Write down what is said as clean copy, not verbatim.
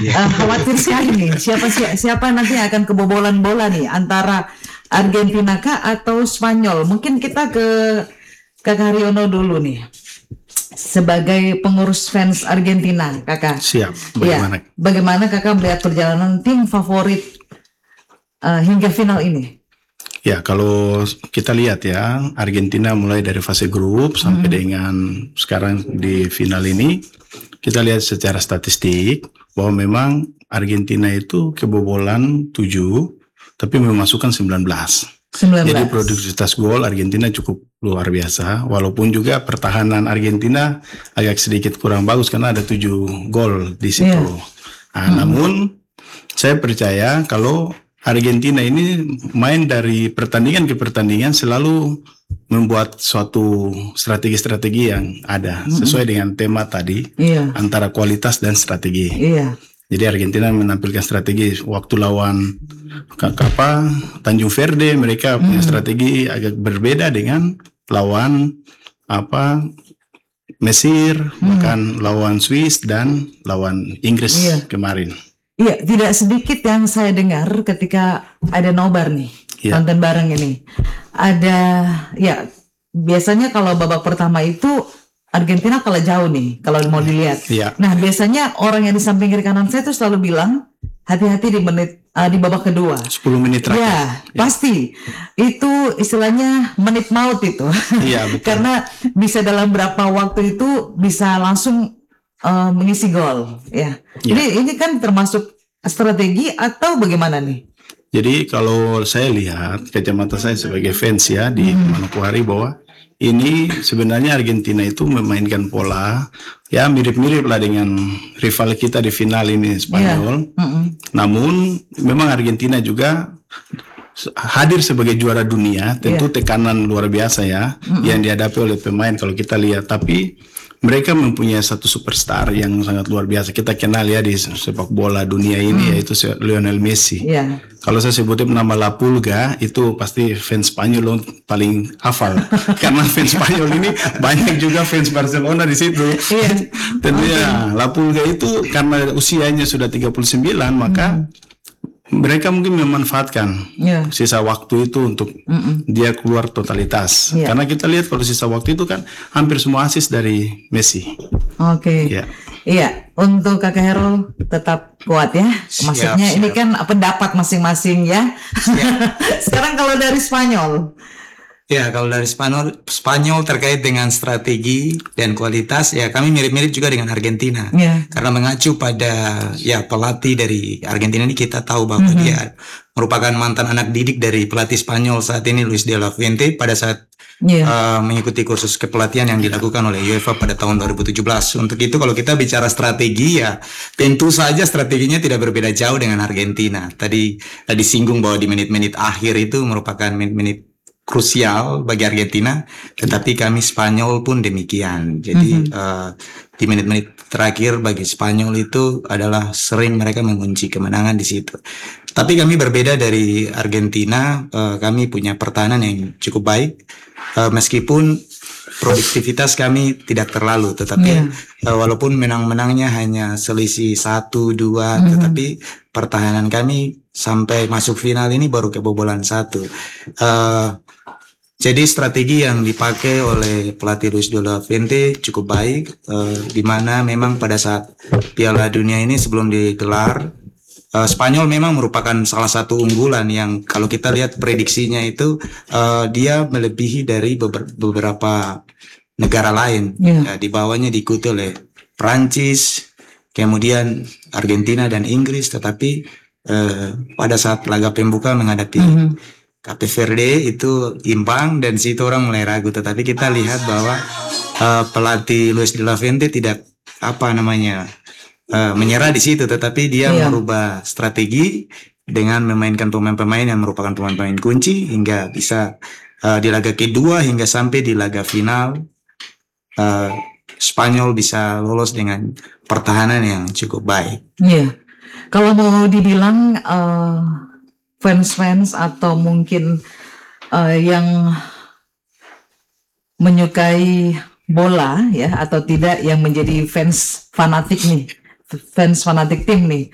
Khawatir sekali nih, siapa nanti yang akan kebobolan bola nih antara Argentina kah atau Spanyol? Mungkin kita ke Kakak Haryono dulu nih, sebagai pengurus fans Argentina, Kakak. Siap. Ya, bagaimana Kakak melihat perjalanan tim favorit hingga final ini? Ya, kalau kita lihat ya, Argentina mulai dari fase grup sampai dengan sekarang di final ini, kita lihat secara statistik bahwa memang Argentina itu kebobolan 7, tapi memasukkan 19. Jadi produktivitas gol Argentina cukup luar biasa, walaupun juga pertahanan Argentina agak sedikit kurang bagus karena ada 7 gol di situ. Namun saya percaya kalau Argentina ini main dari pertandingan ke pertandingan selalu membuat suatu strategi-strategi yang ada sesuai dengan tema tadi, antara kualitas dan strategi. Jadi Argentina menampilkan strategi waktu lawan Tanjung Verde, mereka punya strategi agak berbeda dengan lawan Mesir, bahkan lawan Swiss dan lawan Inggris kemarin. Iya, tidak sedikit yang saya dengar ketika ada nobar nih, nonton bareng ini. Ada, ya biasanya kalau babak pertama itu Argentina kalah jauh nih, kalau mau dilihat. Nah, biasanya orang yang di samping kiri kanan saya tuh selalu bilang, hati-hati di babak kedua. 10 menit terakhir. Ya, pasti. Itu istilahnya menit maut itu. Iya, betul. Karena bisa dalam berapa waktu itu bisa langsung mengisi gol, ya. Jadi ini kan termasuk strategi atau bagaimana nih? Jadi kalau saya lihat kacamata saya sebagai fans ya di Manokwari, bahwa ini sebenarnya Argentina itu memainkan pola ya mirip-mirip lah dengan rival kita di final ini, Spanyol. Namun memang Argentina juga hadir sebagai juara dunia, tentu tekanan luar biasa ya yang dihadapi oleh pemain kalau kita lihat, tapi mereka mempunyai satu superstar yang sangat luar biasa. Kita kenal ya di sepak bola dunia ini, yaitu Lionel Messi. Kalau saya sebutin nama La Pulga, itu pasti fans Spanyol paling hafal. Karena fans Spanyol ini banyak juga fans Barcelona di situ. Tentunya La Pulga itu karena usianya sudah 39, maka mereka mungkin memanfaatkan sisa waktu itu untuk dia keluar totalitas. Karena kita lihat kalau sisa waktu itu kan hampir semua asis dari Messi. Iya, untuk Kakak Herul tetap kuat ya. Maksudnya ini kan pendapat masing-masing ya. Sekarang kalau dari Spanyol. Ya, kalau dari Spanyol terkait dengan strategi dan kualitas, ya kami mirip-mirip juga dengan Argentina. Karena mengacu pada pelatih dari Argentina ini, kita tahu bahwa dia merupakan mantan anak didik dari pelatih Spanyol saat ini, Luis de la Fuente, pada saat mengikuti kursus kepelatihan yang dilakukan oleh UEFA pada tahun 2017. Untuk itu kalau kita bicara strategi, ya tentu saja strateginya tidak berbeda jauh dengan Argentina. Tadi disinggung bahwa di menit-menit akhir itu merupakan menit-menit krusial bagi Argentina, tetapi kami Spanyol pun demikian. Jadi di menit-menit terakhir bagi Spanyol itu adalah sering mereka mengunci kemenangan di situ. Tapi kami berbeda dari Argentina, kami punya pertahanan yang cukup baik, meskipun produktivitas kami tidak terlalu, tetapi walaupun menang-menangnya hanya selisih 1-2, tetapi pertahanan kami sampai masuk final ini baru kebobolan 1. Jadi strategi yang dipakai oleh pelatih Luis de la Fuente cukup baik, di mana memang pada saat Piala Dunia ini sebelum digelar, Spanyol memang merupakan salah satu unggulan yang kalau kita lihat prediksinya itu dia melebihi dari beberapa negara lain. Di bawahnya diikuti oleh Prancis, kemudian Argentina dan Inggris, tetapi pada saat laga pembuka menghadapi Cape Verde itu imbang, dan situ orang mulai ragu. Tetapi kita lihat bahwa pelatih Luis de la Fuente tidak menyerah di situ, tetapi dia merubah strategi dengan memainkan pemain-pemain yang merupakan pemain-pemain kunci hingga bisa di laga kedua hingga sampai di laga final Spanyol bisa lolos dengan pertahanan yang cukup baik. Kalau mau dibilang fans-fans atau mungkin yang menyukai bola ya atau tidak, yang menjadi fans fanatik tim nih,